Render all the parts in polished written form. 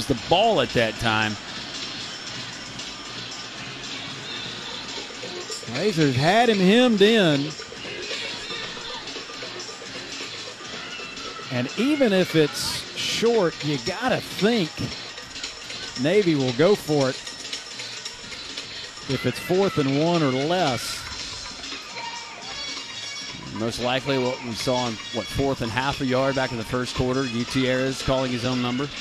the ball at that time. Blazers had him hemmed in. And even if it's short, you got to think Navy will go for it if it's 4th and 1 or less. Most likely what we saw on, 4th and half a yard back in the first quarter. Gutierrez calling his own number.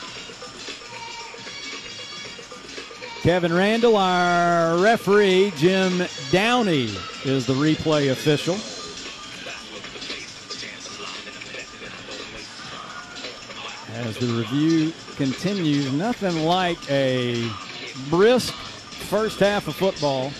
Kevin Randall, our referee. Jim Downey is the replay official. As the review continues, nothing like a brisk first half of football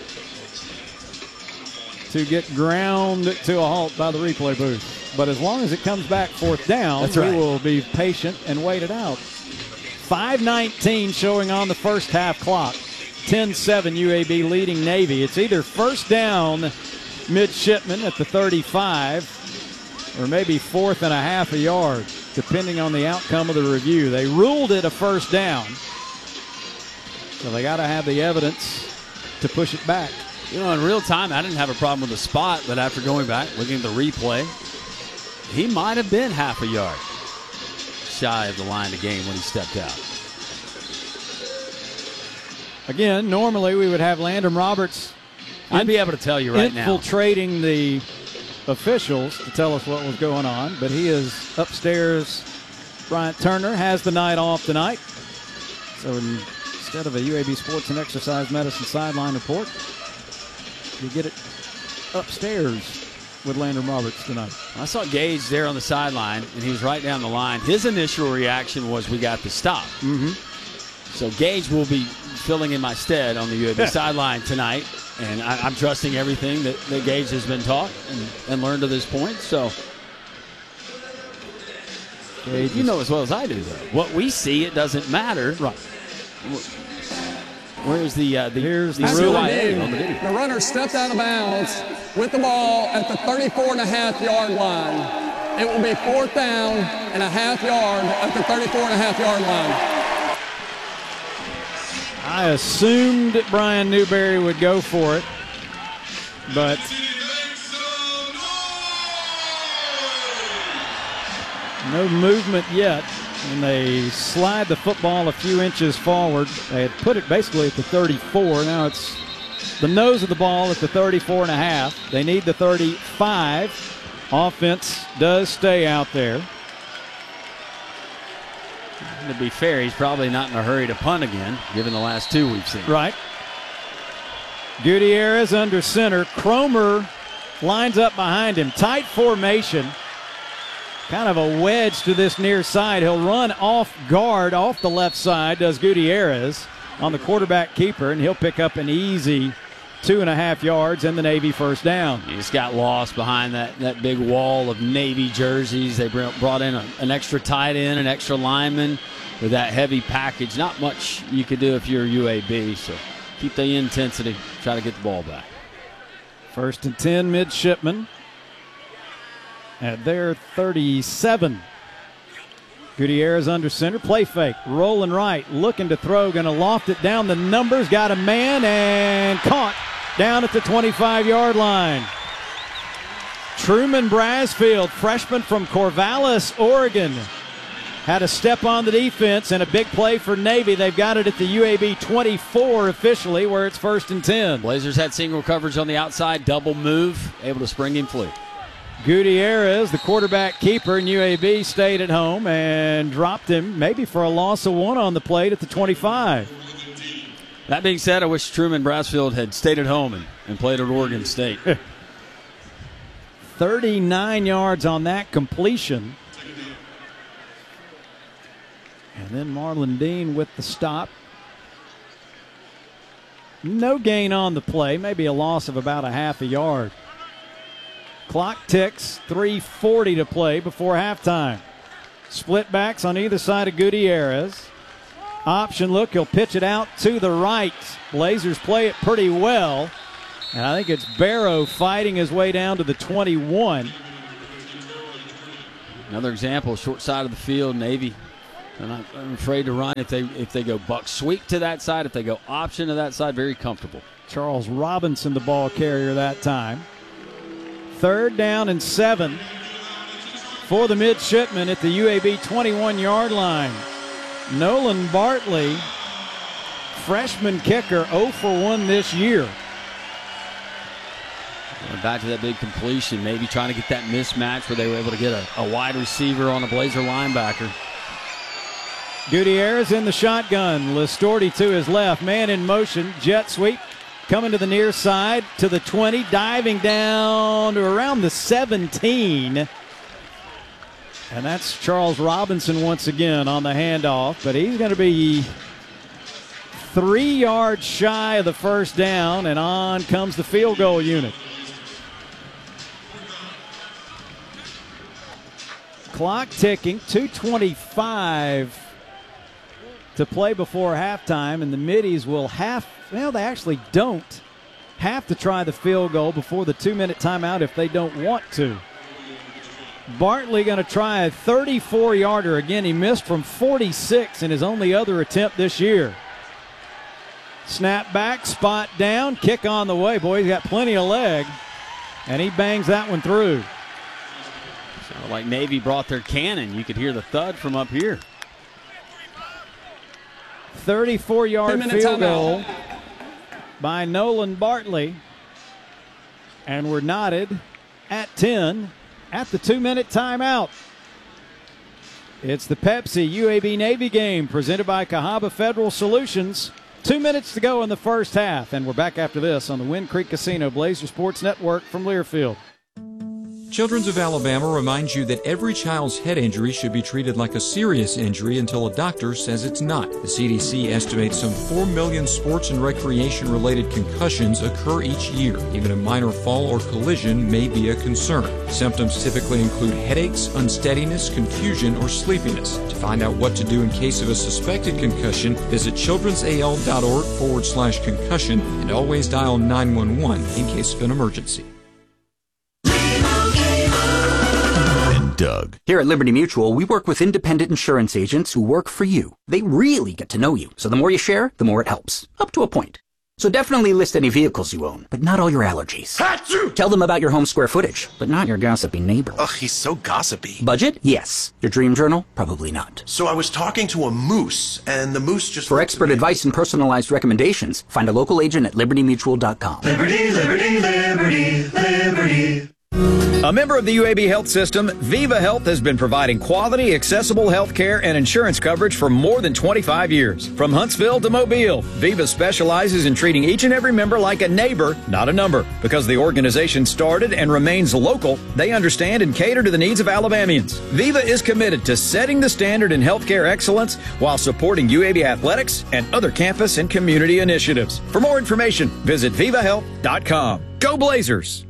to get ground to a halt by the replay booth. But as long as it comes back 4th down, that's right, we will be patient and wait it out. 5:19 showing on the first half clock. 10-7 UAB leading Navy. It's either first down midshipman at the 35 or maybe 4th and a half a yard, depending on the outcome of the review. They ruled it a first down, so they got to have the evidence to push it back. You know, in real time, I didn't have a problem with the spot, but after going back, looking at the replay, he might have been half a yard shy of the line of game when he stepped out. Again, normally we would have Landon Roberts. I'd be able to tell you right now, infiltrating the officials to tell us what was going on, but he is upstairs. Bryant Turner has the night off tonight, so instead of a UAB Sports and Exercise Medicine sideline report, you get it upstairs with Landon Roberts tonight. I saw Gage there on the sideline, and he was right down the line. His initial reaction was, we got the stop. Mm-hmm. So Gage will be filling in my stead on the UAB sideline tonight, and I'm trusting everything that Gage has been taught and learned to this point. So Gage, you know as well as I do, though, what we see, it doesn't matter. Right. Where's here's the rule on the video? The runner stepped out of bounds with the ball at the 34.5-yard line. It will be 4th down and a half yard at the 34.5-yard line. I assumed Brian Newberry would go for it, but no movement yet. And they slide the football a few inches forward. They had put it basically at the 34. Now it's the nose of the ball at the 34.5. They need the 35. Offense does stay out there. To be fair, he's probably not in a hurry to punt again, given the last two we've seen. Right. Gutierrez under center. Cromer lines up behind him. Tight formation. Kind of a wedge to this near side. He'll run off guard off the left side, does Gutierrez, on the quarterback keeper, and he'll pick up an easy 2.5 yards and the Navy first down. He just got lost behind that big wall of Navy jerseys. They brought in an extra tight end, an extra lineman with that heavy package. Not much you could do if you're UAB, so keep the intensity, try to get the ball back. 1st and 10, midshipmen at their 37. Gutierrez under center, play fake, rolling right, looking to throw, going to loft it down the numbers, got a man, and caught down at the 25-yard line. Truman Brasfield, freshman from Corvallis, Oregon, had a step on the defense and a big play for Navy. They've got it at the UAB 24 officially, where it's 1st and 10. Blazers had single coverage on the outside, double move, able to spring him free. Gutierrez, the quarterback keeper, and UAB stayed at home and dropped him maybe for a loss of 1 on the plate at the 25. That being said, I wish Truman Brasfield had stayed at home and played at Oregon State. 39 yards on that completion. And then Marlon Dean with the stop. No gain on the play, maybe a loss of about a half a yard. Clock ticks, 3:40 to play before halftime. Split backs on either side of Gutierrez. Option look, he'll pitch it out to the right. Blazers play it pretty well. And I think it's Barrow fighting his way down to the 21. Another example, short side of the field, Navy And I'm afraid to run if they go buck sweep to that side, if they go option to that side, very comfortable. Charles Robinson, the ball carrier that time. 3rd down and 7 for the midshipmen at the UAB 21-yard line. Nolan Bartley, freshman kicker, 0 for 1 this year. Back to that big completion, maybe trying to get that mismatch where they were able to get a wide receiver on a Blazer linebacker. Gutierrez in the shotgun. Listorti to his left. Man in motion. Jet sweep. Coming to the near side to the 20. Diving down to around the 17. And that's Charles Robinson once again on the handoff. But he's going to be 3 yards shy of the first down. And on comes the field goal unit. Clock ticking. 2:25 to play before halftime, and the Middies will they actually don't have to try the field goal before the 2-minute timeout if they don't want to. Bartley going to try a 34-yarder. Again, he missed from 46 in his only other attempt this year. Snap back, spot down, kick on the way. Boy, he's got plenty of leg, and he bangs that one through. Sounded like Navy brought their cannon. You could hear the thud from up here. 34-yard field goal by Nolan Bartley. And we're knotted at 10 at the 2-minute timeout. It's the Pepsi UAB Navy game presented by Cahaba Federal Solutions. 2 minutes to go in the first half. And we're back after this on the Wind Creek Casino Blazer Sports Network from Learfield. Children's of Alabama reminds you that every child's head injury should be treated like a serious injury until a doctor says it's not. The CDC estimates some 4 million sports and recreation-related concussions occur each year. Even a minor fall or collision may be a concern. Symptoms typically include headaches, unsteadiness, confusion, or sleepiness. To find out what to do in case of a suspected concussion, visit childrensal.org/concussion and always dial 911 in case of an emergency. Doug. Here at Liberty Mutual, we work with independent insurance agents who work for you. They really get to know you, so the more you share, the more it helps. Up to a point. So definitely list any vehicles you own, but not all your allergies. Achoo! Tell them about your home square footage, but not your gossipy neighbor. Ugh, he's so gossipy. Budget? Yes. Your dream journal? Probably not. So I was talking to a moose, and the moose just... For expert advice and personalized recommendations, find a local agent at libertymutual.com. Liberty, liberty, liberty, liberty. A member of the UAB Health System, Viva Health has been providing quality, accessible health care and insurance coverage for more than 25 years. From Huntsville to Mobile, Viva specializes in treating each and every member like a neighbor, not a number. Because the organization started and remains local, they understand and cater to the needs of Alabamians. Viva is committed to setting the standard in healthcare excellence while supporting UAB athletics and other campus and community initiatives. For more information, visit vivahealth.com. Go Blazers!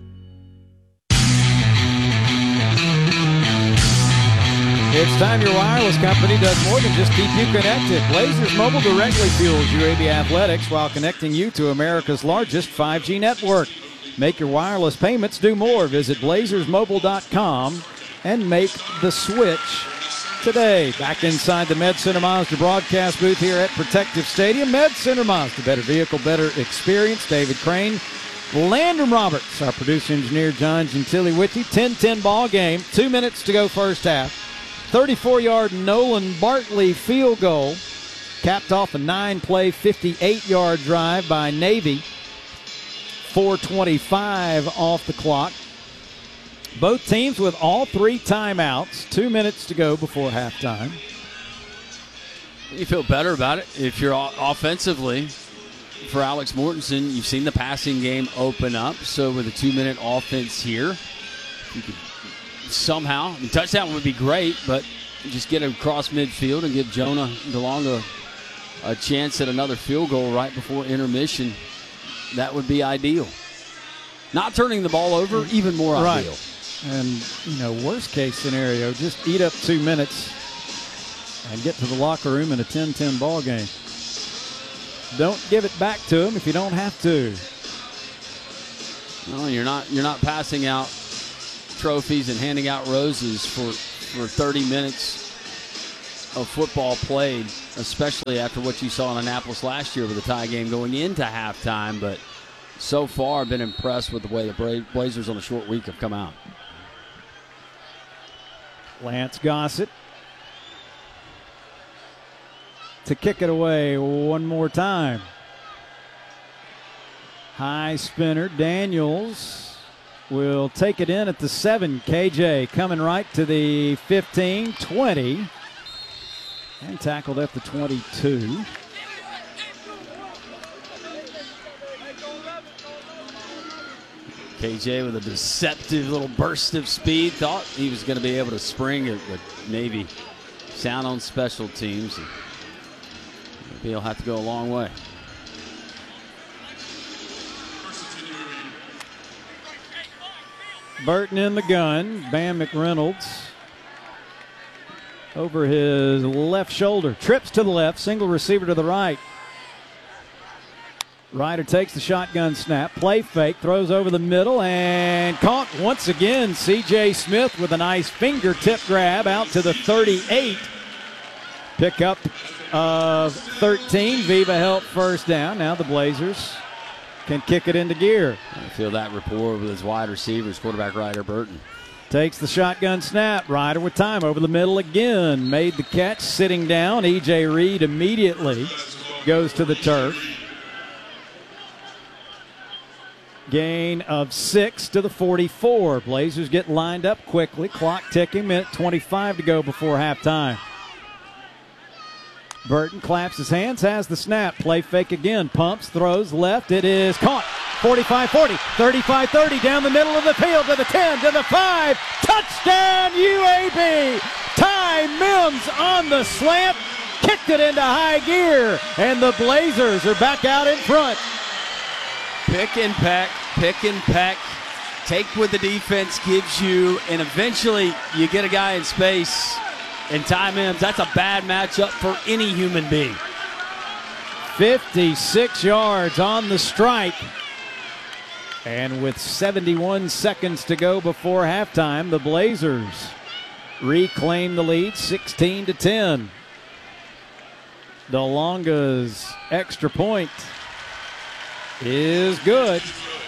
It's time your wireless company does more than just keep you connected. Blazers Mobile directly fuels UAB athletics while connecting you to America's largest 5G network. Make your wireless payments do more. Visit blazersmobile.com and make the switch today. Back inside the Med Center Mazda broadcast booth here at Protective Stadium. Med Center Mazda, better vehicle, better experience. David Crane, Landon Roberts, our producer engineer John Gentili with you. 10-10 ball game. 2 minutes to go first half. 34-yard Nolan Bartley field goal capped off a 9-play, 58-yard drive by Navy. 4:25 off the clock. Both teams with all 3 timeouts. 2 minutes to go before halftime. You feel better about it if you're offensively. For Alex Mortensen, you've seen the passing game open up. So with a 2-minute offense here, you could somehow, touchdown would be great, but just get across midfield and give Jonah DeLonga a chance at another field goal right before intermission. That would be ideal. Not turning the ball over, even more ideal. And, worst case scenario, just eat up 2 minutes and get to the locker room in a 10-10 ball game. Don't give it back to them if you don't have to. No, you're not passing out trophies and handing out roses for 30 minutes of football played, especially after what you saw in Annapolis last year with the tie game going into halftime. But so far, I've been impressed with the way the Blazers on a short week have come out. Lance Gossett to kick it away one more time. High spinner. Daniels will take it in at the 7. KJ coming right to the 15, 20. And tackled at the 22. KJ with a deceptive little burst of speed. Thought he was going to be able to spring it, but Navy sound on special teams. Maybe he'll have to go a long way. Burton in the gun. Bam McReynolds over his left shoulder. Trips to the left. Single receiver to the right. Ryder takes the shotgun snap. Play fake. Throws over the middle and caught once again. C.J. Smith with a nice fingertip grab out to the 38. Pickup of 13. Viva Health first down. Now the Blazers can kick it into gear. I feel that rapport with his wide receivers, quarterback Ryder Burton. Takes the shotgun snap. Ryder with time over the middle again. Made the catch sitting down. E.J. Reed immediately goes to the turf. Gain of 6 to the 44. Blazers get lined up quickly. Clock ticking. Minute 25 to go before halftime. Burton claps his hands, has the snap. Play fake again. Pumps, throws left. It is caught. 45-40, 35-30 down the middle of the field to the 10, to the 5. Touchdown UAB. Ty Mims on the slant. Kicked it into high gear. And the Blazers are back out in front. Pick and peck, pick and peck. Take what the defense gives you, and eventually you get a guy in space. And Ty Mims, that's a bad matchup for any human being. 56 yards on the strike. And with 71 seconds to go before halftime, the Blazers reclaim the lead 16-10. DeLonga's extra point is good.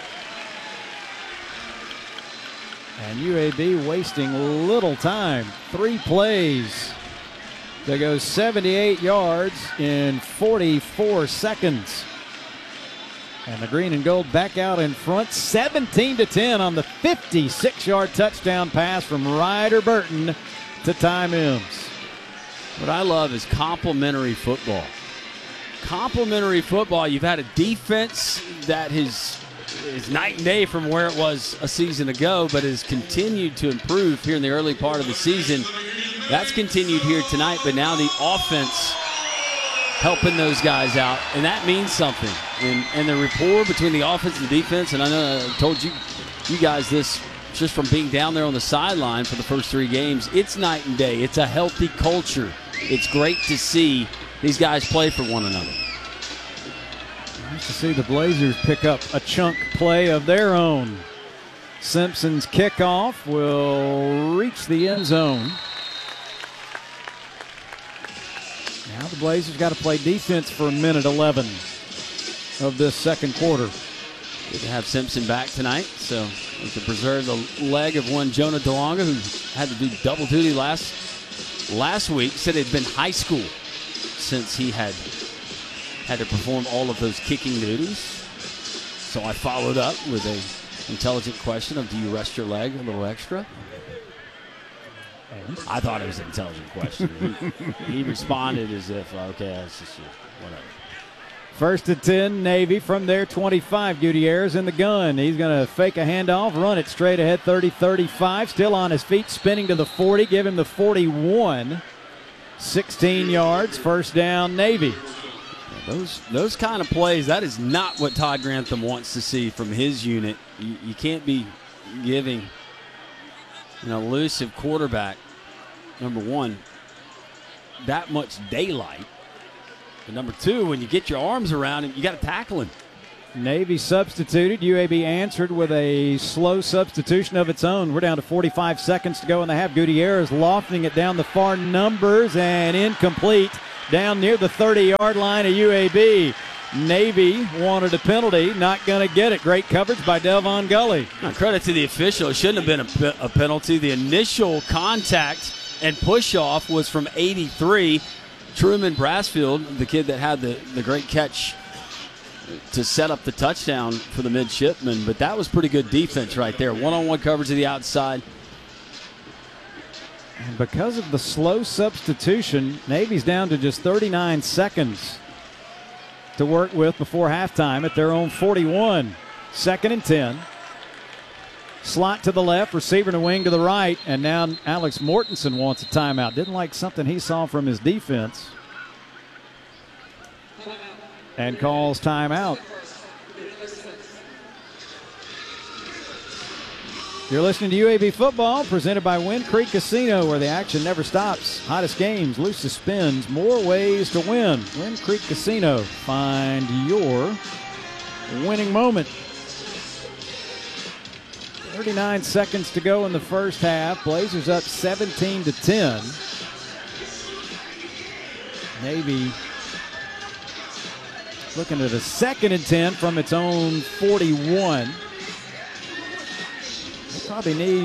And UAB wasting little time. 3 plays to go 78 yards in 44 seconds. And the green and gold back out in front, 17-10 on the 56-yard touchdown pass from Ryder Burton to Ty Mims. What I love is complementary football. Complementary football. You've had a defense that is night and day from where it was a season ago, but has continued to improve here in the early part of the season. That's continued here tonight, but now the offense helping those guys out, and that means something. And the rapport between the offense and the defense, and I know I told you guys this just from being down there on the sideline for the first 3 games, it's night and day. It's a healthy culture. It's great to see these guys play for one another. Nice to see the Blazers pick up a chunk play of their own. Simpson's kickoff will reach the end zone. Now the Blazers got to play defense for a minute 11 of this second quarter. Good to have Simpson back tonight, so we can preserve the leg of one Jonah DeLonga, who had to do double duty last week. Said it had been high school since he had to perform all of those kicking duties. So I followed up with an intelligent question of, do you rest your leg a little extra? And I thought it was an intelligent question. He responded as if, okay, that's just whatever. First and 10, Navy from their 25. Gutierrez in the gun. He's going to fake a handoff, run it straight ahead, 30-35. Still on his feet, spinning to the 40, give him the 41. 16 yards, first down, Navy. Those kind of plays, that is not what Todd Grantham wants to see from his unit. You can't be giving an elusive quarterback, number one, that much daylight. And number two, when you get your arms around him, you got to tackle him. Navy substituted. UAB answered with a slow substitution of its own. We're down to 45 seconds to go in the half. Gutierrez lofting it down the far numbers and incomplete down near the 30-yard line of UAB. Navy wanted a penalty, not going to get it. Great coverage by Delvon Gully. Now, credit to the official. It shouldn't have been a penalty. The initial contact and push-off was from 83. Truman Brassfield, the kid that had the great catch to set up the touchdown for the midshipmen, but that was pretty good defense right there. One-on-one coverage to the outside. And because of the slow substitution, Navy's down to just 39 seconds to work with before halftime at their own 41. 2nd and 10. Slot to the left, receiver in the wing to the right, and now Alex Mortensen wants a timeout. Didn't like something he saw from his defense. And calls timeout. You're listening to UAB football, presented by Wind Creek Casino, where the action never stops. Hottest games, loosest spins, more ways to win. Wind Creek Casino. Find your winning moment. 39 seconds to go in the first half. Blazers up 17-10. Navy looking at a 2nd and 10 from its own 41. They probably need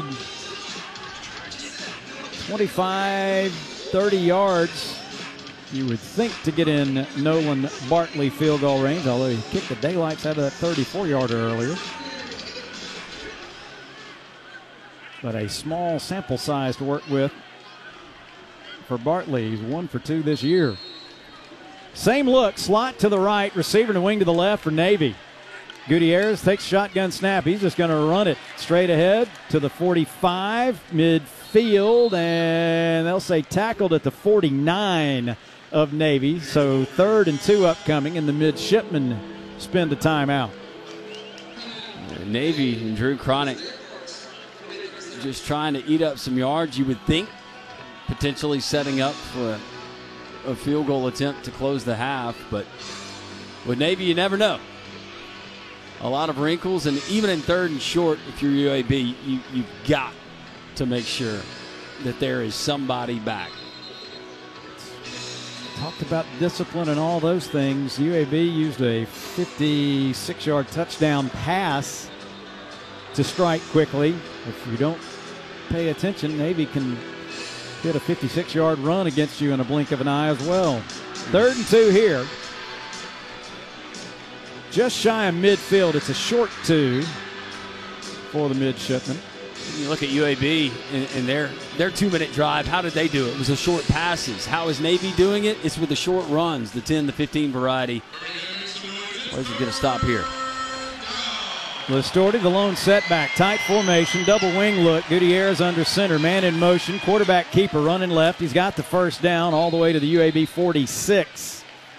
25, 30 yards, you would think, to get in Nolan Bartley field goal range, although he kicked the daylights out of that 34-yarder earlier. But a small sample size to work with for Bartley. He's 1 for 2 this year. Same look, slot to the right, receiver in the wing to the left for Navy. Gutierrez takes shotgun snap. He's just going to run it straight ahead to the 45, midfield, and they'll say tackled at the 49 of Navy. So 3rd and 2 upcoming, and the midshipmen spend a timeout. Navy and Drew Cronick just trying to eat up some yards, you would think, potentially setting up for a field goal attempt to close the half. But with Navy, you never know. A lot of wrinkles, and even in 3rd and short, if you're UAB, you've got to make sure that there is somebody back. Talked about discipline and all those things. UAB used a 56-yard touchdown pass to strike quickly. If you don't pay attention, Navy can hit a 56-yard run against you in a blink of an eye as well. 3rd and 2 here. Just shy of midfield. It's a short 2 for the midshipmen. You look at UAB and their 2-minute drive. How did they do it? It was a short passes. How is Navy doing it? It's with the short runs, the 10, the 15 variety. Where's it going to stop here? Listorti, the lone setback. Tight formation, double wing look. Gutierrez under center, man in motion. Quarterback keeper running left. He's got the first down all the way to the UAB 46.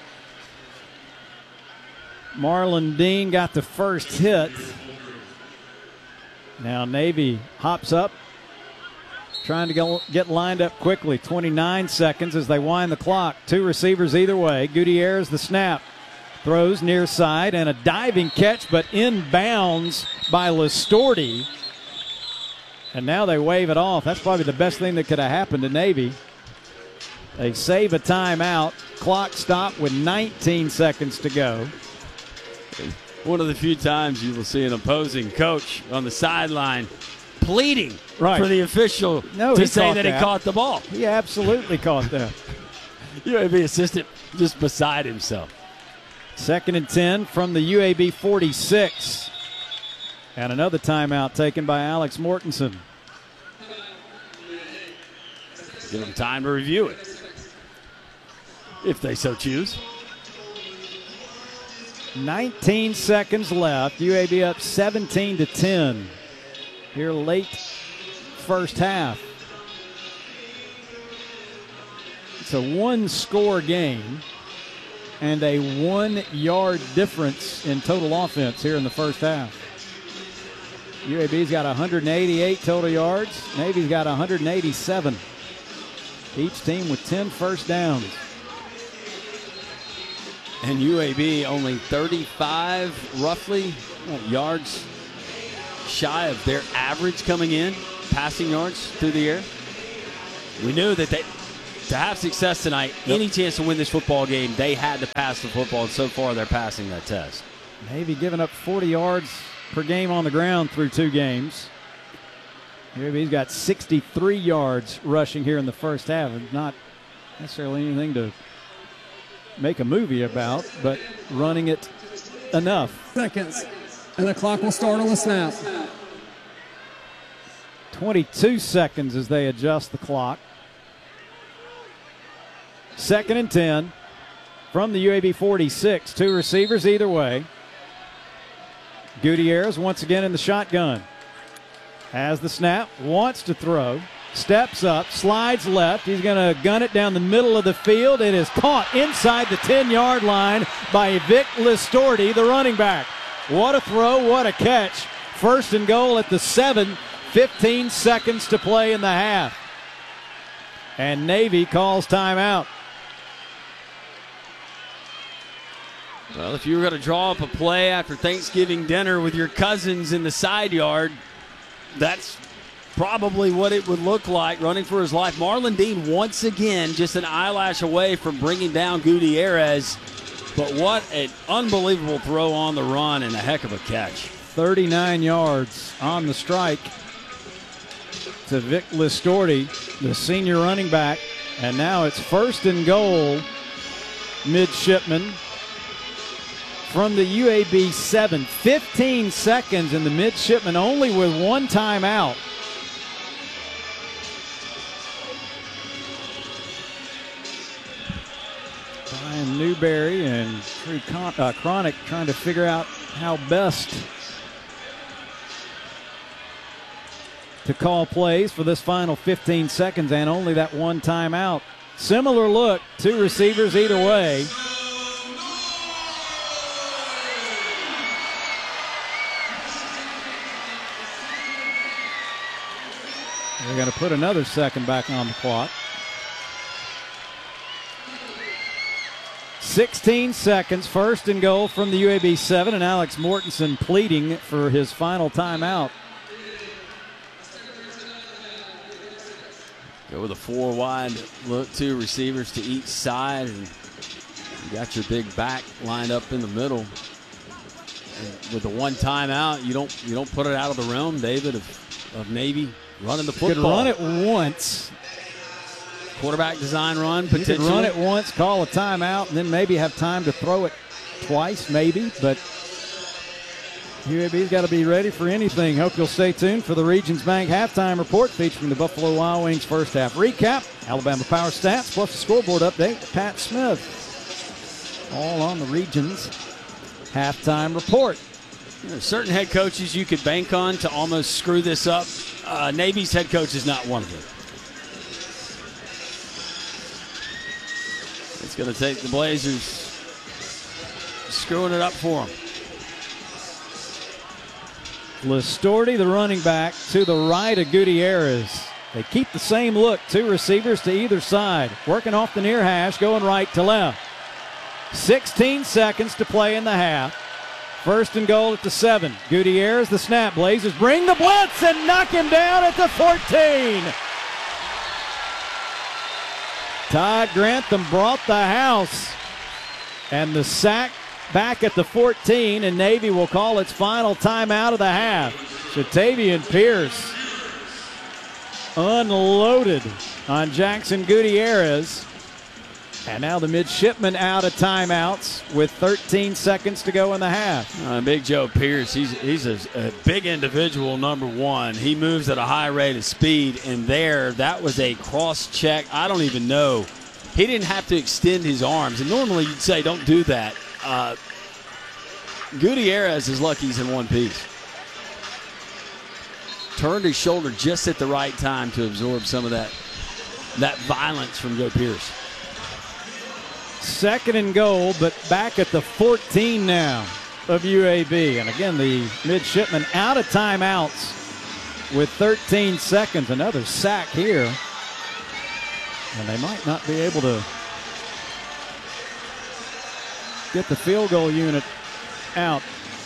Marlon Dean got the first hit. Now Navy hops up, trying to get lined up quickly. 29 seconds as they wind the clock. 2 receivers either way. Gutierrez the snap. Throws near side and a diving catch, but inbounds by Listorti. And now they wave it off. That's probably the best thing that could have happened to Navy. They save a timeout. Clock stopped with 19 seconds to go. One of the few times you will see an opposing coach on the sideline pleading for the official to say that he caught the ball. He absolutely caught that. UAB assistant just beside himself. 2nd and 10 from the UAB 46. And another timeout taken by Alex Mortensen. Give them time to review it, if they so choose. 19 seconds left. UAB up 17-10 here late first half. It's a 1-score game and a 1-yard difference in total offense here in the first half. UAB's got 188 total yards. Navy's got 187. Each team with 10 first downs. And UAB only 35, roughly, yards shy of their average coming in, passing yards through the air. We knew that to have success tonight, any chance to win this football game, they had to pass the football, and so far they're passing that test. Navy giving up 40 yards per game on the ground through 2 games. UAB's got 63 yards rushing here in the first half. Not necessarily anything to make a movie about, but running it enough. Seconds, and the clock will start on the snap. 22 seconds as they adjust the clock. 2nd and 10 from the UAB 46. 2 receivers either way. Gutierrez once again in the shotgun. Has the snap, wants to throw, steps up, slides left. He's going to gun it down the middle of the field. It is caught inside the 10-yard line by Vic Listorti, the running back. What a throw, what a catch. 1st and goal at the 7, 15 seconds to play in the half. And Navy calls timeout. Well, if you were going to draw up a play after Thanksgiving dinner with your cousins in the side yard, that's probably what it would look like, running for his life. Marlon Dean once again just an eyelash away from bringing down Gutierrez. But what an unbelievable throw on the run and a heck of a catch. 39 yards on the strike to Vic Listorti, the senior running back. And now it's 1st and goal, midshipman from the UAB 7. 15 seconds, and the midshipman only with 1 timeout. Brian Newberry and Drew Cronick trying to figure out how best to call plays for this final 15 seconds and only that 1 timeout. Similar look, 2 receivers either way. They're going to put another second back on the clock. 16 seconds, 1st and goal from the UAB 7, and Alex Mortensen pleading for his final timeout. Go with a 4 wide look, 2 receivers to each side, and you got your big back lined up in the middle. And with the 1 timeout, you don't put it out of the realm, David, of Navy running the football. Could run it once. Quarterback design run, potentially. You could run it once, call a timeout, and then maybe have time to throw it twice, maybe. But UAB's got to be ready for anything. Hope you'll stay tuned for the Regions Bank halftime report featuring the Buffalo Wild Wings first half recap, Alabama Power Stats, plus the scoreboard update with Pat Smith. All on the Regions halftime report. There are certain head coaches you could bank on to almost screw this up. Navy's head coach is not one of them. It's going to take the Blazers screwing it up for them. Listorti, the running back, to the right of Gutierrez. They keep the same look. 2 receivers to either side. Working off the near hash, going right to left. 16 seconds to play in the half. 1st and goal at the 7. Gutierrez, the snap. Blazers bring the blitz and knock him down at the 14. Todd Grantham brought the house. And the sack back at the 14, and Navy will call its final timeout of the half. Shatavian Pierce unloaded on Jackson Gutierrez. And now the midshipman out of timeouts with 13 seconds to go in the half. Big Joe Pierce, he's a big individual, number 1. He moves at a high rate of speed, and that was a cross-check. I don't even know. He didn't have to extend his arms, and normally you'd say don't do that. Gutierrez is lucky he's in one piece. Turned his shoulder just at the right time to absorb some of that violence from Joe Pierce. 2nd and goal, but back at the 14 now of UAB. And again, the midshipmen out of timeouts with 13 seconds. Another sack here. And they might not be able to get the field goal unit out.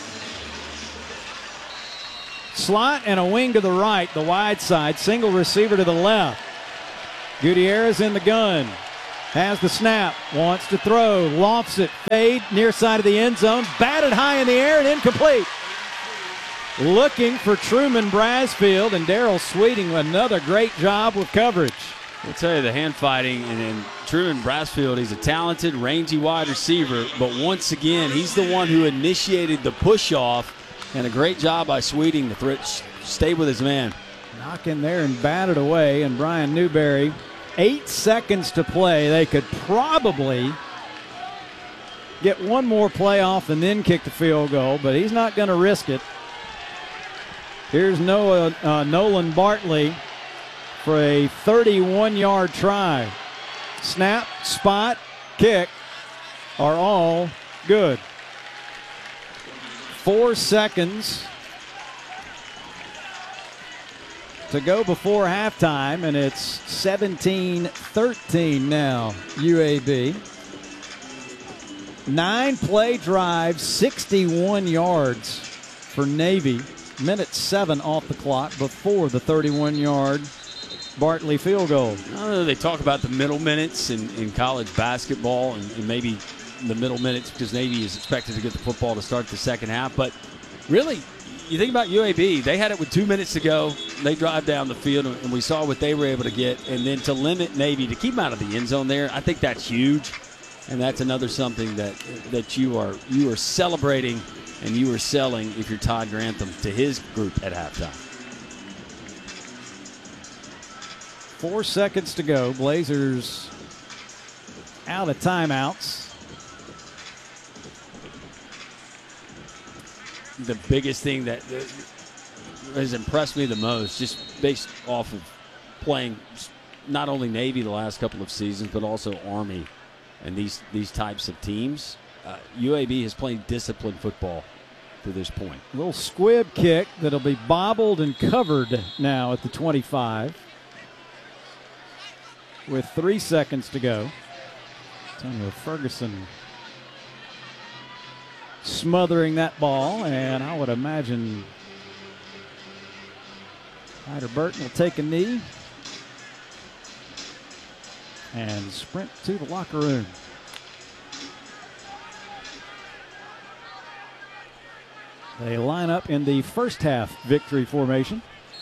Slot and a wing to the right, the wide side. Single receiver to the left. Gutierrez in the gun. Has the snap. Wants to throw. Lofts it. Fade. Near side of the end zone. Batted high in the air and incomplete. Looking for Truman Brasfield, and Darrell Sweeting with another great job with coverage. I'll tell you, the hand fighting, and Truman Brasfield, he's a talented, rangy wide receiver, but once again, he's the one who initiated the push-off, and a great job by Sweeting to stay with his man. Knock in there and bat it away, and Brian Newberry, 8 seconds to play. They could probably get one more play off and then kick the field goal, but he's not going to risk it. Here's Nolan Bartley for a 31-yard try. Snap, spot, kick are all good. 4 seconds to go before halftime, and it's 17-13 now, UAB. 9-play drive, 61 yards for Navy. Minute 7 off the clock before the 31-yard Bartley field goal. I don't know, they talk about the middle minutes in college basketball and maybe the middle minutes because Navy is expected to get the football to start the second half. But really, you think about UAB, they had it with 2 minutes to go. They drive down the field, and we saw what they were able to get. And then to limit Navy, to keep them out of the end zone there, I think that's huge. And that's another something that you are celebrating and you are selling if you're Todd Grantham to his group at halftime. 4 seconds to go. Blazers out of timeouts. The biggest thing that has impressed me the most, just based off of playing not only Navy the last couple of seasons, but also Army and these types of teams, UAB has played disciplined football to this point. A little squib kick that'll be bobbled and covered now at the 25 with 3 seconds to go. Antonio Ferguson smothering that ball, and I would imagine Ryder Burton will take a knee and sprint to the locker room. They line up in the first half victory formation.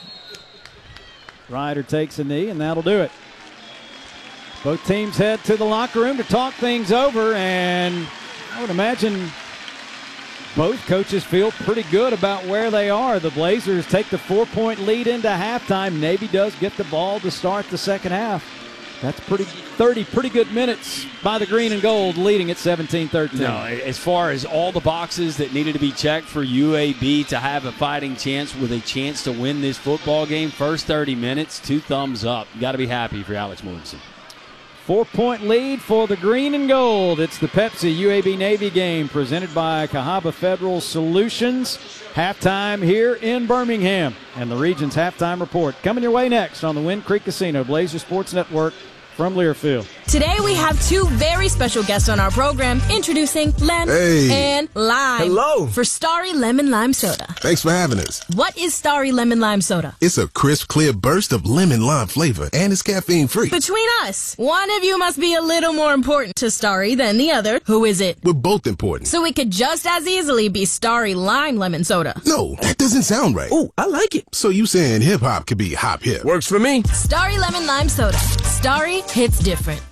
Ryder takes a knee, and that'll do it. Both teams head to the locker room to talk things over, and I would imagine both coaches feel pretty good about where they are. The Blazers take the 4-point lead into halftime. Navy does get the ball to start the second half. That's pretty good minutes by the green and gold, leading at 17-13. No, as far as all the boxes that needed to be checked for UAB to have a fighting chance with a chance to win this football game, first 30 minutes, 2 thumbs up. You got to be happy for Alex Mortensen. 4-point lead for the green and gold. It's the Pepsi UAB Navy game presented by Cahaba Federal Solutions. Halftime here in Birmingham. And the region's halftime report coming your way next on the Wind Creek Casino Blazer Sports Network from Learfield. Today we have 2 very special guests on our program. Introducing Lem and Lime. Hello. For Starry Lemon Lime Soda. Thanks for having us. What is Starry Lemon Lime Soda? It's a crisp, clear burst of lemon lime flavor, and it's caffeine-free. Between us, one of you must be a little more important to Starry than the other. Who is it? We're both important. So it could just as easily be Starry Lime Lemon Soda. No, that doesn't sound right. Oh, I like it. So you saying hip-hop could be hop-hip. Works for me. Starry Lemon Lime Soda. Starry hits different.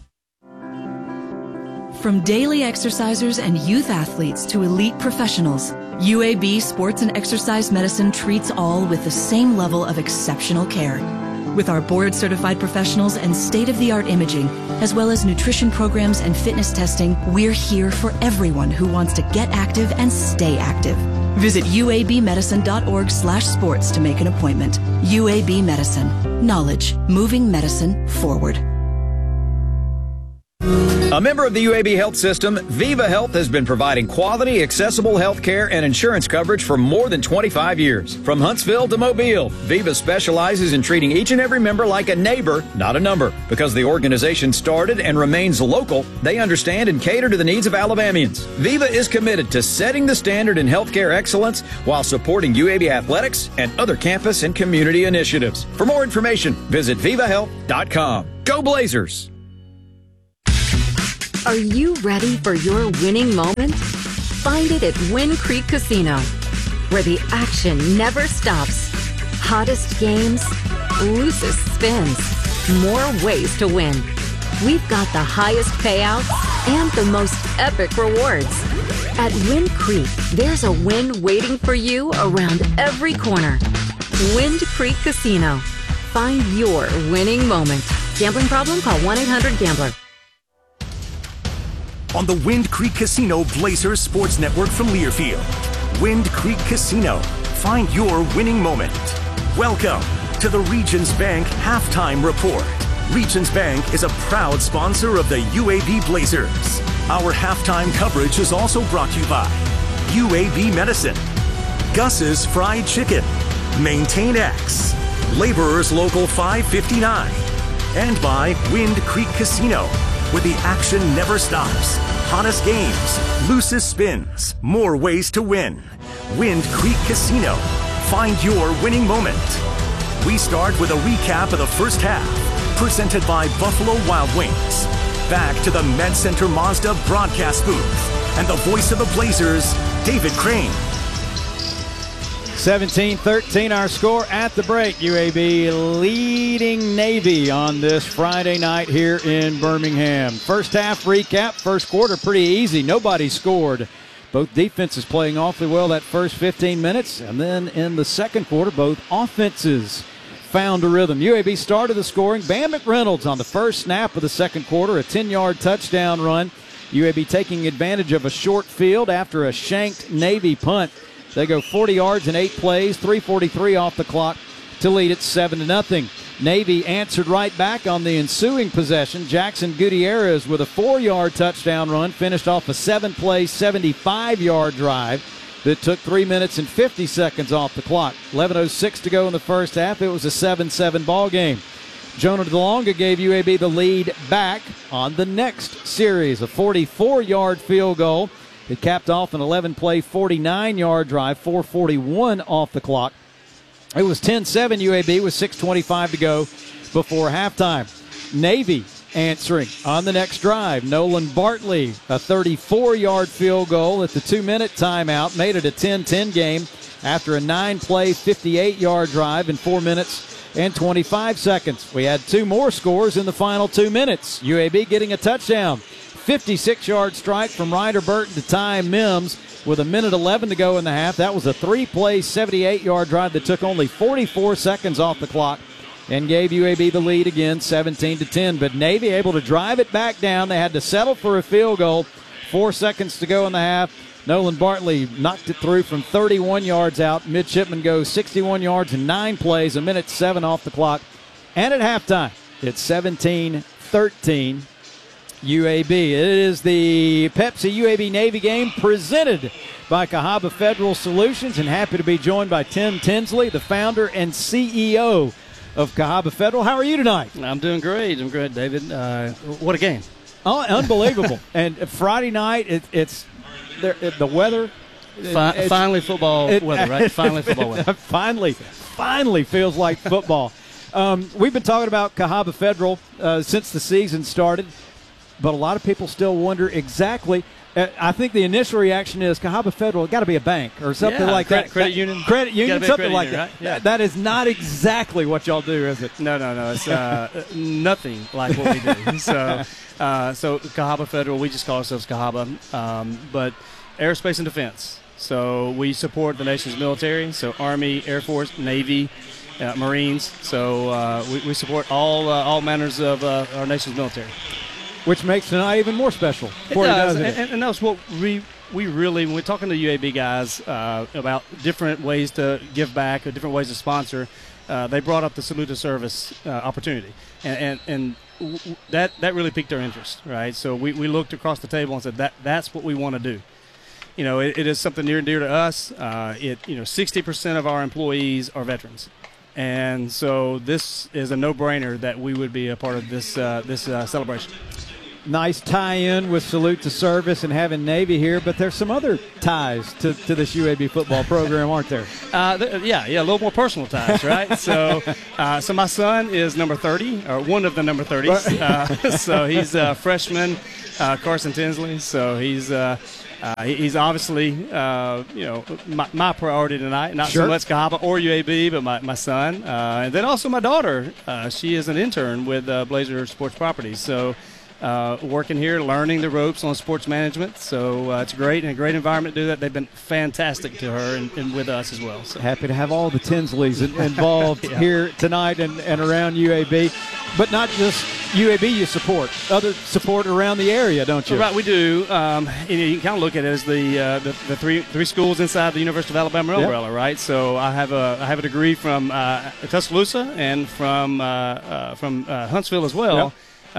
From daily exercisers and youth athletes to elite professionals, UAB Sports and Exercise Medicine treats all with the same level of exceptional care. With our board-certified professionals and state-of-the-art imaging, as well as nutrition programs and fitness testing, we're here for everyone who wants to get active and stay active. Visit uabmedicine.org/sports to make an appointment. UAB Medicine. Knowledge. Moving medicine forward. A member of the UAB Health System, Viva Health has been providing quality, accessible health care and insurance coverage for more than 25 years. From Huntsville to Mobile, Viva specializes in treating each and every member like a neighbor, not a number. Because the organization started and remains local, they understand and cater to the needs of Alabamians. Viva is committed to setting the standard in healthcare excellence while supporting UAB athletics and other campus and community initiatives. For more information, visit vivahealth.com. Go Blazers! Are you ready for your winning moment? Find it at Wind Creek Casino, where the action never stops. Hottest games, loosest spins, more ways to win. We've got the highest payouts and the most epic rewards. At Wind Creek, there's a win waiting for you around every corner. Wind Creek Casino. Find your winning moment. Gambling problem? Call 1-800-GAMBLER. On the Wind Creek Casino Blazers Sports Network from Learfield. Wind Creek Casino. Find your winning moment. Welcome to the Regions Bank Halftime Report. Regions Bank is a proud sponsor of the UAB Blazers. Our halftime coverage is also brought to you by UAB Medicine, Gus's Fried Chicken, Maintain X, Laborers Local 559, and by Wind Creek Casino, where the action never stops. Hottest games, loosest spins, more ways to win. Wind Creek Casino. Find your winning moment. We start with a recap of the first half, presented by Buffalo Wild Wings. Back to the MedCenter Mazda broadcast booth and the voice of the Blazers, David Crane. 17-13 our score at the break. UAB leading Navy on this Friday night here in Birmingham. First half recap, first quarter pretty easy. Nobody scored. Both defenses playing awfully well that first 15 minutes. And then in the second quarter, both offenses found a rhythm. UAB started the scoring. Bam McReynolds on the first snap of the second quarter, a 10-yard touchdown run. UAB taking advantage of a short field after a shanked Navy punt. They go 40 yards in 8 plays, 3:43 off the clock to lead it 7-0. Navy answered right back on the ensuing possession. Jackson Gutierrez with a 4-yard touchdown run finished off a 7-play, 75-yard drive that took 3 minutes and 50 seconds off the clock. 11:06 to go in the first half. It was a 7-7 ball game. Jonah DeLonga gave UAB the lead back on the next series, a 44-yard field goal. It capped off an 11-play, 49-yard drive, 4:41 off the clock. It was 10-7 UAB with 6:25 to go before halftime. Navy answering on the next drive. Nolan Bartley, a 34-yard field goal at the 2-minute timeout, made it a 10-10 game after a 9-play, 58-yard drive in 4 minutes and 25 seconds. We had 2 more scores in the final 2 minutes. UAB getting a touchdown. 56-yard strike from Ryder Burton to Ty Mims with 1:11 to go in the half. That was a 3-play, 78-yard drive that took only 44 seconds off the clock and gave UAB the lead again, 17-10. But Navy able to drive it back down. They had to settle for a field goal. 4 seconds to go in the half. Nolan Bartley knocked it through from 31 yards out. Midshipman goes 61 yards in 9 plays, 1:07 off the clock. And at halftime, it's 17-13. UAB. It is the Pepsi UAB Navy game presented by Cahaba Federal Solutions, and happy to be joined by Tim Tinsley, the founder and CEO of Cahaba Federal. How are you tonight? I'm doing great. I'm great, David. What a game. Oh, unbelievable. And Friday night, it's the weather. Finally football weather, right? Finally football weather. Finally feels like football. We've been talking about Cahaba Federal since the season started. But a lot of people still wonder exactly. I think the initial reaction is Cahaba Federal got to be a bank or something like that. Credit union. Credit union, something like that. Right? Yeah. That is not exactly what y'all do, is it? No. It's nothing like what we do. So Cahaba Federal, we just call ourselves Cahaba, but aerospace and defense. So we support the nation's military. So Army, Air Force, Navy, Marines. So we support all manners of our nation's military. Which makes tonight even more special. It does. And that's what we really, when we're talking to UAB guys about different ways to give back or different ways to sponsor, they brought up the salute to service opportunity. And that really piqued our interest, right? So we looked across the table and said that's what we want to do. You know, it is something near and dear to us. 60% of our employees are veterans, and so this is a no-brainer that we would be a part of this celebration. Nice tie-in with Salute to Service and having Navy here, but there's some other ties to this UAB football program, aren't there? Yeah, a little more personal ties, right? So my son is number 30, or one of the number 30s. So he's a freshman, Carson Tinsley. So he's obviously, my priority tonight. Not so much Cahaba or UAB, but my son. And then also my daughter. She is an intern with Blazer Sports Properties. So working here, learning the ropes on sports management. So it's great and a great environment to do that. They've been fantastic to her and with us as well. So. Happy to have all the Tinsleys involved here tonight and around UAB. But not just UAB you support, other support around the area, don't you? Right, we do. You can kind of look at it as the three schools inside the University of Alabama umbrella, right? So I have a degree from Tuscaloosa and from Huntsville as well.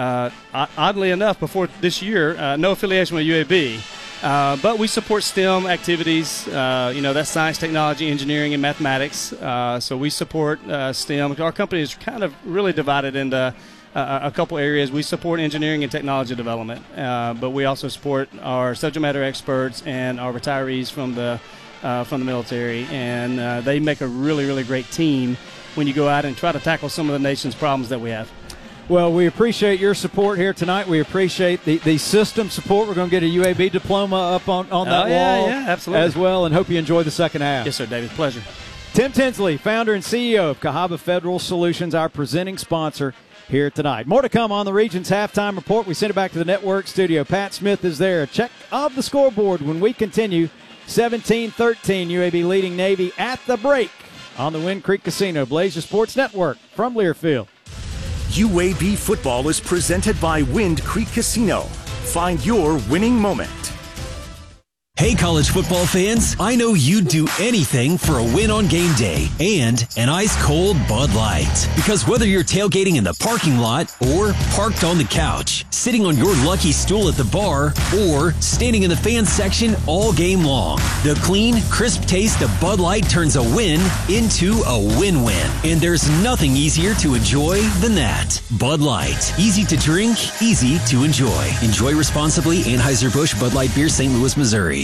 Oddly enough, before this year, no affiliation with UAB. But we support STEM activities, that's science, technology, engineering, and mathematics. So we support STEM. Our company is kind of really divided into a couple areas. We support engineering and technology development, but we also support our subject matter experts and our retirees from the military. And they make a really, really great team when you go out and try to tackle some of the nation's problems that we have. Well, we appreciate your support here tonight. We appreciate the system support. We're going to get a UAB diploma up on that wall absolutely. As well, and hope you enjoy the second half. Yes, sir, David. Pleasure. Tim Tinsley, founder and CEO of Cahaba Federal Solutions, our presenting sponsor here tonight. More to come on the Region's Halftime Report. We send it back to the network studio. Pat Smith is there. A check of the scoreboard when we continue. 17-13, UAB leading Navy at the break on the Wind Creek Casino Blazer Sports Network from Learfield. UAB football is presented by Wind Creek Casino. Find your winning moment. Hey, college football fans, I know you'd do anything for a win on game day and an ice-cold Bud Light. Because whether you're tailgating in the parking lot or parked on the couch, sitting on your lucky stool at the bar, or standing in the fan section all game long, the clean, crisp taste of Bud Light turns a win into a win-win. And there's nothing easier to enjoy than that. Bud Light. Easy to drink, easy to enjoy. Enjoy responsibly. Anheuser-Busch Bud Light Beer, St. Louis, Missouri.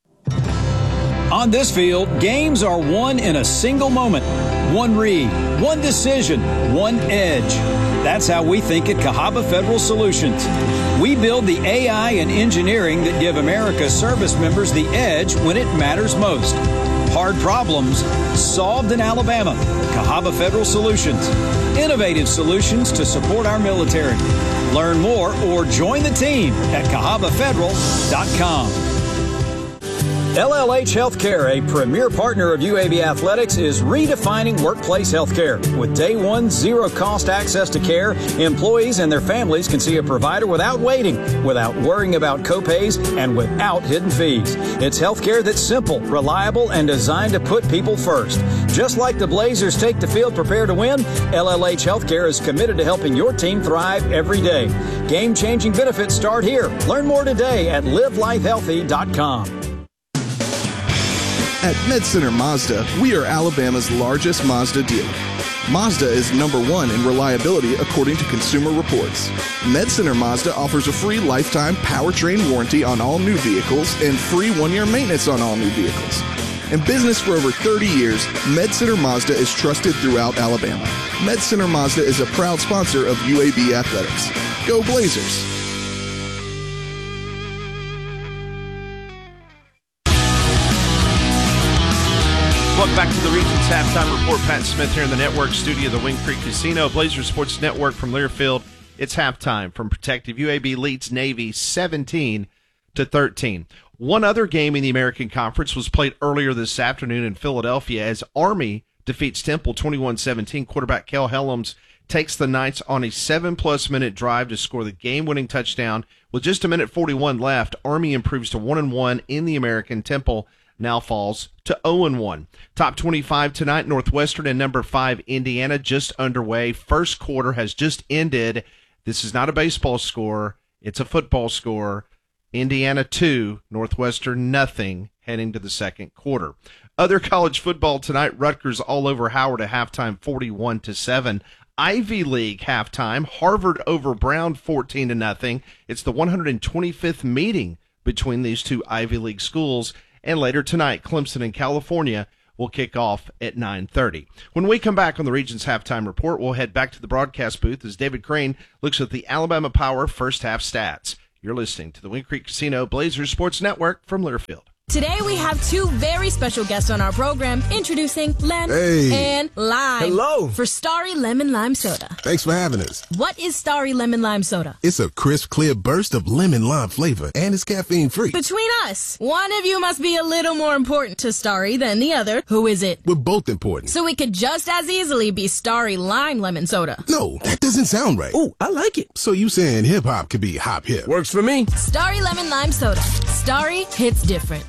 On this field, games are won in a single moment. One read, one decision, one edge. That's how we think at Cahaba Federal Solutions. We build the AI and engineering that give America's service members the edge when it matters most. Hard problems solved in Alabama. Cahaba Federal Solutions. Innovative solutions to support our military. Learn more or join the team at CahabaFederal.com. LLH Healthcare, a premier partner of UAB Athletics, is redefining workplace healthcare. With day one, zero-cost access to care, employees and their families can see a provider without waiting, without worrying about copays, and without hidden fees. It's healthcare that's simple, reliable, and designed to put people first. Just like the Blazers take the field prepare to win, LLH Healthcare is committed to helping your team thrive every day. Game-changing benefits start here. Learn more today at livelifehealthy.com. At MedCenter Mazda, we are Alabama's largest Mazda dealer. Mazda is #1 in reliability according to Consumer Reports. MedCenter Mazda offers a free lifetime powertrain warranty on all new vehicles and free 1-year maintenance on all new vehicles. In business for over 30 years, MedCenter Mazda is trusted throughout Alabama. MedCenter Mazda is a proud sponsor of UAB Athletics. Go Blazers! Welcome back to the Region's Halftime Report. Pat Smith here in the network studio of the Wind Creek Casino, Blazer Sports Network from Learfield. It's halftime from Protective. UAB leads Navy 17-13. One other game in the American Conference was played earlier this afternoon in Philadelphia as Army defeats Temple 21-17. Quarterback Kel Helms takes the Knights on a 7+ minute drive to score the game-winning touchdown. With just 1:41 left, Army improves to 1-1 in the American. Temple now falls to 0-1. Top 25 tonight, Northwestern and number 5 Indiana just underway. First quarter has just ended. This is not a baseball score. It's a football score. Indiana 2, Northwestern nothing, heading to the second quarter. Other college football tonight, Rutgers all over Howard at halftime, 41-7. Ivy League halftime, Harvard over Brown, 14-0. It's the 125th meeting between these two Ivy League schools. And later tonight, Clemson and California will kick off at 9:30. When we come back on the Regions Halftime Report, we'll head back to the broadcast booth as David Crane looks at the Alabama Power first half stats. You're listening to the Wind Creek Casino Blazers Sports Network from Learfield. Today we have two very special guests on our program, introducing Len and Lime. Hello. For Starry Lemon Lime Soda. Thanks for having us. What is Starry Lemon Lime Soda? It's a crisp, clear burst of lemon lime flavor, and it's caffeine-free. Between us, one of you must be a little more important to Starry than the other. Who is it? We're both important. So it could just as easily be Starry Lime Lemon Soda. No, that doesn't sound right. Oh, I like it. So you saying hip-hop could be hop-hip? Works for me. Starry Lemon Lime Soda. Starry hits different.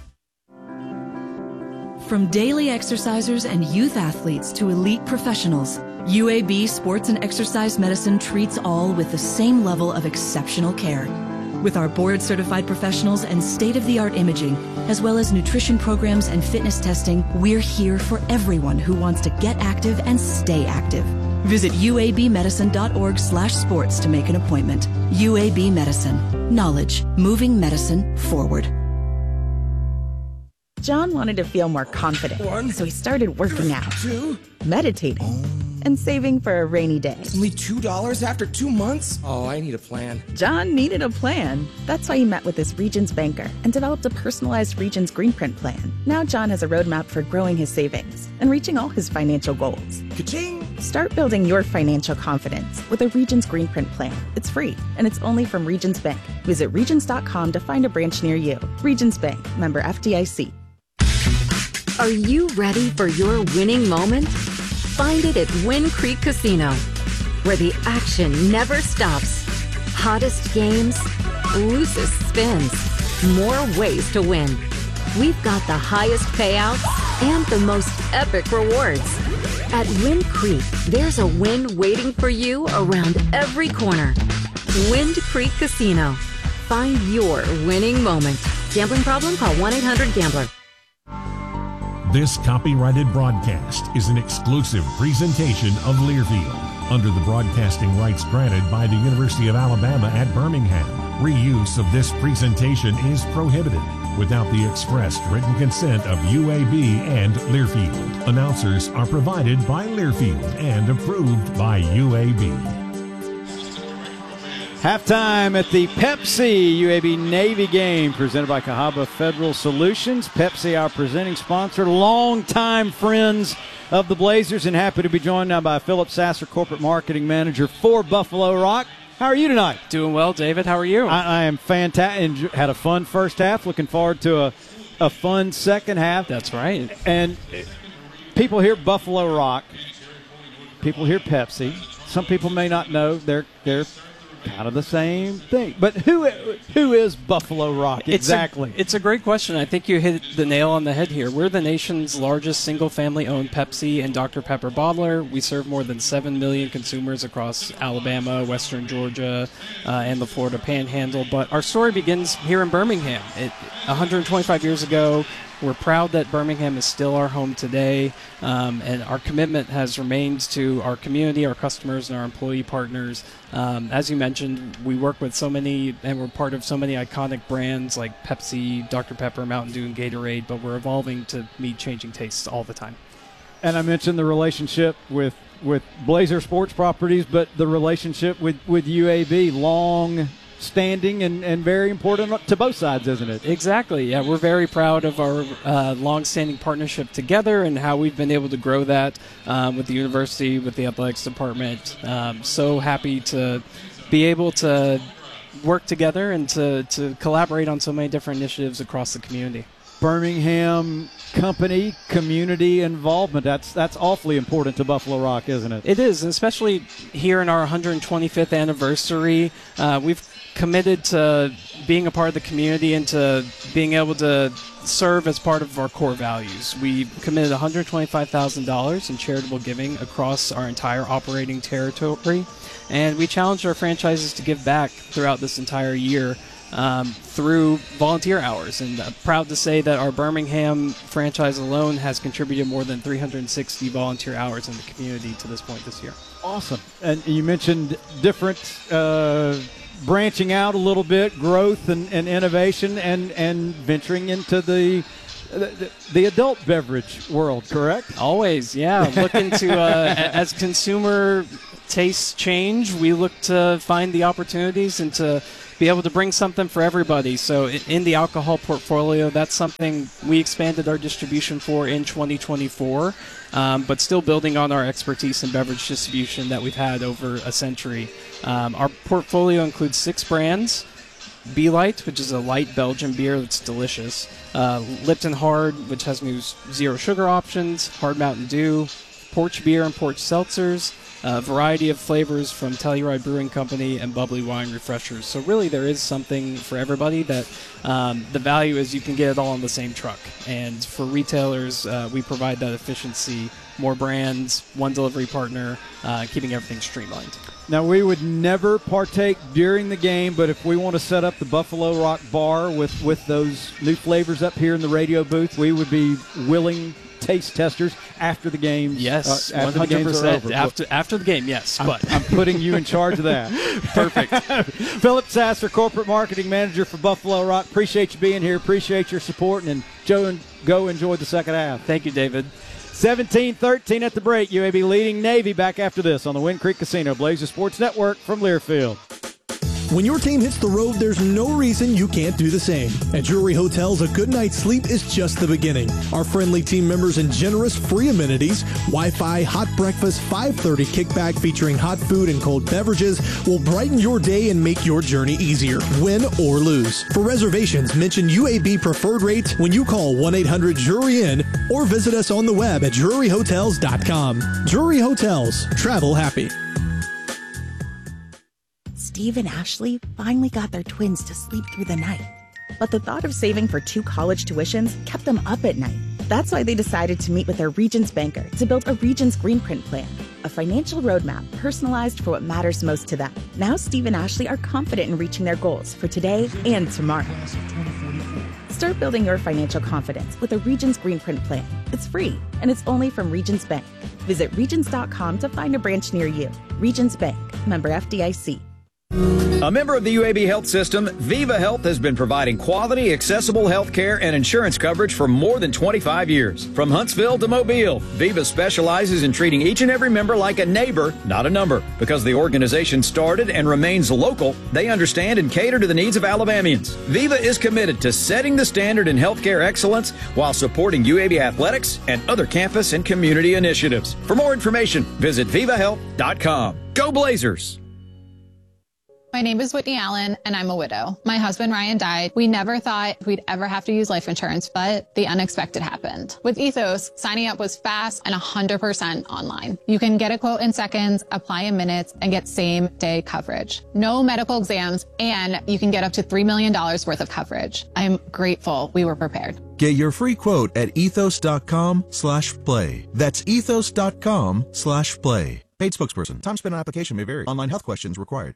From daily exercisers and youth athletes to elite professionals, UAB Sports and Exercise Medicine treats all with the same level of exceptional care. With our board-certified professionals and state-of-the-art imaging, as well as nutrition programs and fitness testing, we're here for everyone who wants to get active and stay active. Visit uabmedicine.org/sports to make an appointment. UAB Medicine. Knowledge. Moving medicine forward. John wanted to feel more confident, so he started working out, meditating, and saving for a rainy day. Only $2 after 2 months? Oh, I need a plan. John needed a plan. That's why he met with his Regions banker and developed a personalized Regions Greenprint plan. Now John has a roadmap for growing his savings and reaching all his financial goals. Ka-ching! Start building your financial confidence with a Regions Greenprint plan. It's free, and it's only from Regions Bank. Visit regions.com to find a branch near you. Regions Bank, member FDIC. Are you ready for your winning moment? Find it at Wind Creek Casino, where the action never stops. Hottest games, loosest spins, more ways to win. We've got the highest payouts and the most epic rewards. At Wind Creek, there's a win waiting for you around every corner. Wind Creek Casino. Find your winning moment. Gambling problem? Call 1-800-GAMBLER. This copyrighted broadcast is an exclusive presentation of Learfield under the broadcasting rights granted by the University of Alabama at Birmingham. Reuse of this presentation is prohibited without the expressed written consent of UAB and Learfield. Announcers are provided by Learfield and approved by UAB. Halftime at the Pepsi UAB Navy game presented by Cahaba Federal Solutions. Pepsi, our presenting sponsor, longtime friends of the Blazers, and happy to be joined now by Philip Sasser, Corporate Marketing Manager for Buffalo Rock. How are you tonight? Doing well, David. How are you? I am fantastic. Had a fun first half. Looking forward to a fun second half. That's right. And people hear Buffalo Rock. People hear Pepsi. Some people may not know they're kind of the same thing. But who is Buffalo Rock exactly? It's a great question. I think you hit the nail on the head here. We're the nation's largest single-family-owned Pepsi and Dr. Pepper bottler. We serve more than 7 million consumers across Alabama, western Georgia, and the Florida Panhandle. But our story begins here in Birmingham. 125 years ago, we're proud that Birmingham is still our home today, and our commitment has remained to our community, our customers, and our employee partners. As you mentioned, we work with so many, and we're part of so many iconic brands like Pepsi, Dr. Pepper, Mountain Dew, and Gatorade, but we're evolving to meet changing tastes all the time. And I mentioned the relationship with Blazer Sports Properties, but the relationship with UAB, long standing and very important to both sides, isn't it? Exactly. Yeah, we're very proud of our long-standing partnership together and how we've been able to grow that with the university, with the athletics department. So happy to be able to work together and to collaborate on so many different initiatives across the community. Birmingham company, community involvement. That's awfully important to Buffalo Rock, isn't it? It is, and especially here in our 125th anniversary. We've committed to being a part of the community and to being able to serve as part of our core values. We committed $125,000 in charitable giving across our entire operating territory, and we challenged our franchises to give back throughout this entire year through volunteer hours. And I'm proud to say that our Birmingham franchise alone has contributed more than 360 volunteer hours in the community to this point this year. Awesome. And you mentioned different branching out a little bit, growth and innovation, and venturing into the adult beverage world, correct? Always, yeah. Looking to, as consumer tastes change, we look to find the opportunities and to be able to bring something for everybody. So in the alcohol portfolio, that's something we expanded our distribution for in 2024, but still building on our expertise in beverage distribution that we've had over a century. Our portfolio includes 6 brands: Be Light, which is a light Belgian beer that's delicious; Lipton Hard, which has new zero sugar options; Hard Mountain Dew; Porch Beer and Porch Seltzers; a variety of flavors from Telluride Brewing Company, and bubbly wine refreshers. So really there is something for everybody. That the value is you can get it all on the same truck. And for retailers, we provide that efficiency, more brands, one delivery partner, keeping everything streamlined. Now, we would never partake during the game, but if we want to set up the Buffalo Rock Bar with those new flavors up here in the radio booth, we would be willing taste testers after the games. Yes, after 100%. The games are over. After the game, yes. I'm putting you in charge of that. Perfect. Philip Sasser, Corporate Marketing Manager for Buffalo Rock. Appreciate you being here. Appreciate your support. And Joe, and go enjoy the second half. Thank you, David. 17-13 at the break. UAB leading Navy. Back after this on the Wind Creek Casino Blazer Sports Network from Learfield. When your team hits the road, there's no reason you can't do the same. At Drury Hotels, a good night's sleep is just the beginning. Our friendly team members and generous free amenities, Wi-Fi, hot breakfast, 5:30 kickback featuring hot food and cold beverages will brighten your day and make your journey easier, win or lose. For reservations, mention UAB preferred rates when you call 1-800-JURY-IN or visit us on the web at druryhotels.com. Drury Hotels. Travel happy. Steve and Ashley finally got their twins to sleep through the night. But the thought of saving for 2 college tuitions kept them up at night. That's why they decided to meet with their Regions banker to build a Regions Green Print plan, a financial roadmap personalized for what matters most to them. Now Steve and Ashley are confident in reaching their goals for today and tomorrow. Start building your financial confidence with a Regions Green Print plan. It's free, and it's only from Regions Bank. Visit regions.com to find a branch near you. Regions Bank, member FDIC. A member of the UAB Health System, Viva Health has been providing quality, accessible health care and insurance coverage for more than 25 years. From Huntsville to Mobile, Viva specializes in treating each and every member like a neighbor, not a number. Because the organization started and remains local, they understand and cater to the needs of Alabamians. Viva is committed to setting the standard in healthcare excellence while supporting UAB athletics and other campus and community initiatives. For more information, visit vivahealth.com. Go Blazers! My name is Whitney Allen, and I'm a widow. My husband, Ryan, died. We never thought we'd ever have to use life insurance, but the unexpected happened. With Ethos, signing up was fast and 100% online. You can get a quote in seconds, apply in minutes, and get same-day coverage. No medical exams, and you can get up to $3 million worth of coverage. I'm grateful we were prepared. Get your free quote at ethos.com/play. That's ethos.com/play. Paid spokesperson. Time spent on application may vary. Online health questions required.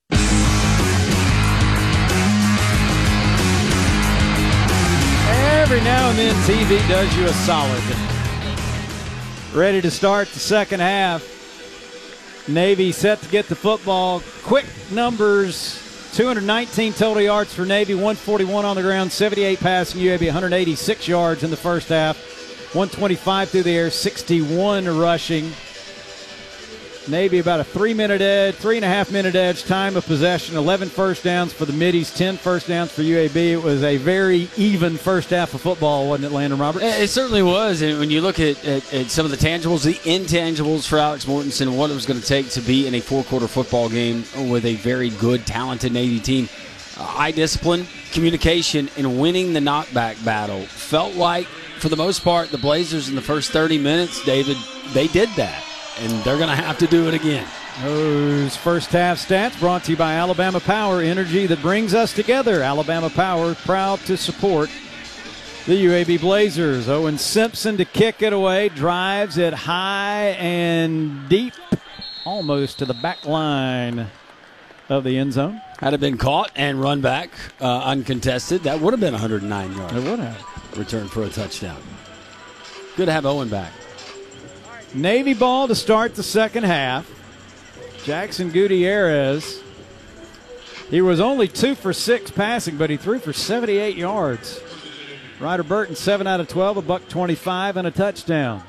Every now and then, TV does you a solid. Ready to start the second half. Navy set to get the football. Quick numbers. 219 total yards for Navy, 141 on the ground, 78 passing. UAB 186 yards in the first half, 125 through the air, 61 rushing. Navy about a 3.5-minute edge, time of possession, 11 first downs for the Middies, 10 first downs for UAB. It was a very even first half of football, wasn't it, Landon Roberts? It certainly was. And when you look at some of the tangibles, the intangibles for Alex Mortensen, what it was going to take to be in a four-quarter football game with a very good, talented Navy team, eye discipline, communication, and winning the knockback battle. Felt like, for the most part, the Blazers in the first 30 minutes, David, they did that. And they're going to have to do it again. Those first half stats brought to you by Alabama Power, energy that brings us together. Alabama Power proud to support the UAB Blazers. Owen Simpson to kick it away, drives it high and deep, almost to the back line of the end zone. Had it been caught and run back uncontested, that would have been 109 yards. It would have. Return for a touchdown. Good to have Owen back. Navy ball to start the second half. Jackson Gutierrez, he was only 2 for 6 passing, but he threw for 78 yards. Ryder Burton, 7 out of 12, $125 and a touchdown.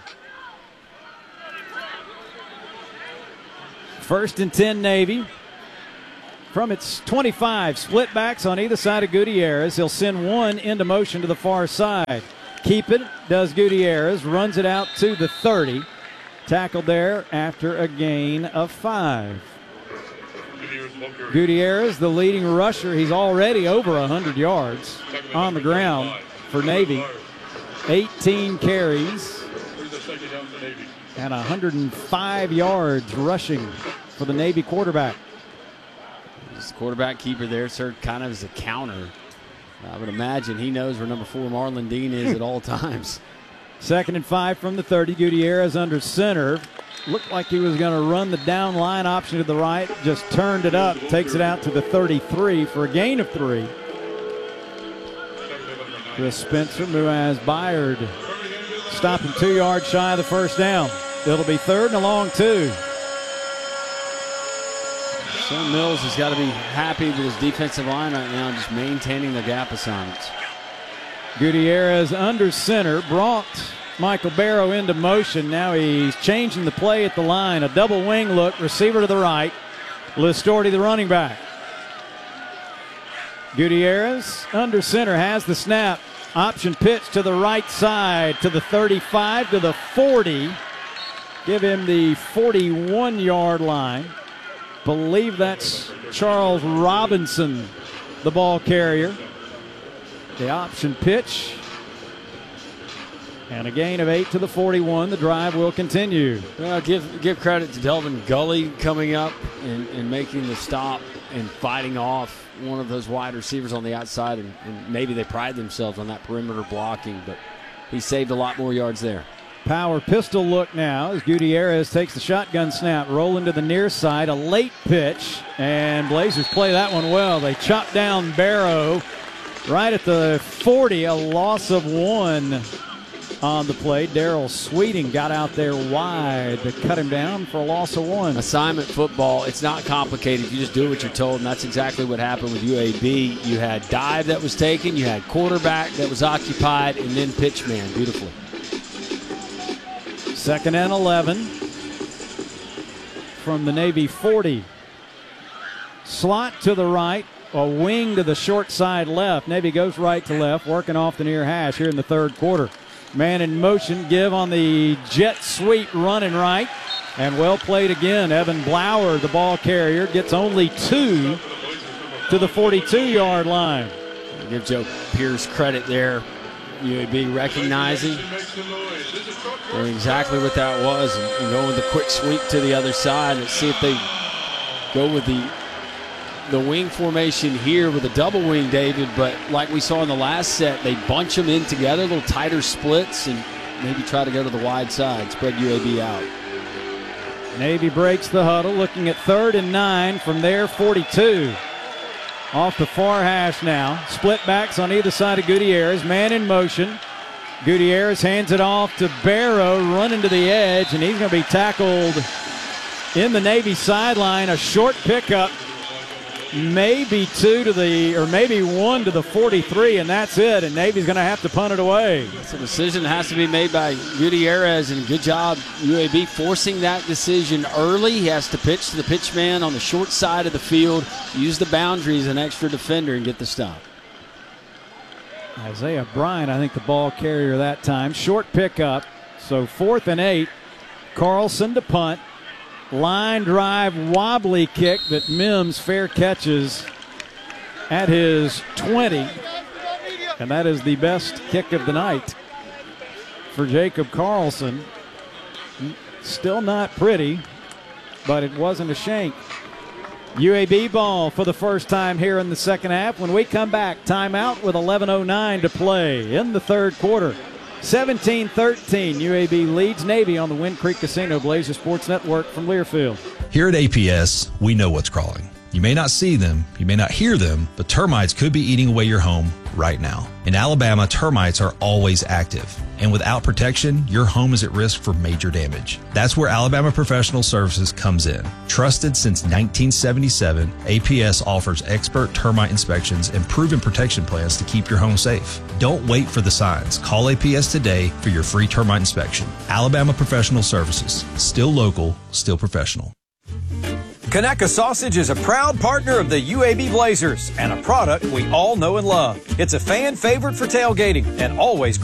1st and 10 Navy. From its 25, split backs on either side of Gutierrez. He'll send one into motion to the far side. Keep it, does Gutierrez, runs it out to the 30. Tackled there after a gain of 5. Gutierrez, the leading rusher, he's already over 100 yards on the ground for Navy. 18 carries and 105 yards rushing for the Navy quarterback. This quarterback keeper there served kind of as a counter. I would imagine he knows where number 4 Marlon Dean is at all times. 2nd and 5 from the 30. Gutierrez under center. Looked like he was going to run the down line option to the right. Just turned it up. Takes it out to the 33 for a gain of 3. Chris Spencer, Muaz Byard stopping 2 yards shy of the first down. It'll be 3rd and a long 2. Sam Mills has got to be happy with his defensive line right now, just maintaining the gap assignments. Gutierrez under center, brought Michael Barrow into motion. Now he's changing the play at the line. A double wing look, receiver to the right. Listorti, the running back. Gutierrez under center, has the snap. Option pitch to the right side, to the 35, to the 40. Give him the 41-yard line. Believe that's Charles Robinson, the ball carrier. The option pitch. And a gain of 8 to the 41. The drive will continue. Well, give credit to Delvin Gully coming up and making the stop and fighting off one of those wide receivers on the outside. And maybe they pride themselves on that perimeter blocking, but he saved a lot more yards there. Power pistol look now as Gutierrez takes the shotgun snap, rolling to the near side. A late pitch, and Blazers play that one well. They chop down Barrow right at the 40, a loss of 1 on the play. Darrell Sweeting got out there wide to cut him down for a loss of 1. Assignment football, it's not complicated. You just do what you're told, and that's exactly what happened with UAB. You had dive that was taken, you had quarterback that was occupied, and then pitch man beautifully. 2nd and 11 from the Navy 40. Slot to the right, a wing to the short side left. Navy goes right to left, working off the near hash here in the 3rd quarter. Man in motion, give on the jet sweep, running right. And well played again. Evan Blauer, the ball carrier, gets only 2 to the 42-yard line. I'll give Joe Pierce credit there. UAB recognizing exactly what that was and going with the quick sweep to the other side. Let's see if they go with the wing formation here with a double wing, David. But like we saw in the last set, they bunch them in together, little tighter splits, and maybe try to go to the wide side, spread UAB out. Navy breaks the huddle, looking at 3rd and 9 from their 42. Off the far hash now. Split backs on either side of Gutierrez. Man in motion. Gutierrez hands it off to Barrow, running to the edge, and he's going to be tackled in the Navy sideline. A short pickup. Maybe 2 to the, or maybe 1 to the 43, and that's it. And Navy's going to have to punt it away. It's a decision that has to be made by Gutierrez, and good job, UAB, forcing that decision early. He has to pitch to the pitch man on the short side of the field, use the boundary as an extra defender, and get the stop. Isaiah Bryant, I think the ball carrier that time. Short pickup, so 4th and 8. Carlson to punt. Line drive, wobbly kick that Mims fair catches at his 20. And that is the best kick of the night for Jacob Carlson. Still not pretty, but it wasn't a shank. UAB ball for the first time here in the second half. When we come back, timeout with 11:09 to play in the third quarter. 17-13, UAB leads Navy on the Wind Creek Casino Blazer Sports Network from Learfield. Here at APS, we know what's crawling. You may not see them, you may not hear them, but termites could be eating away your home right now. In Alabama, termites are always active. And without protection, your home is at risk for major damage. That's where Alabama Professional Services comes in. Trusted since 1977, APS offers expert termite inspections and proven protection plans to keep your home safe. Don't wait for the signs. Call APS today for your free termite inspection. Alabama Professional Services. Still local, still professional. Conecuh Sausage is a proud partner of the UAB Blazers and a product we all know and love. It's a fan favorite for tailgating and always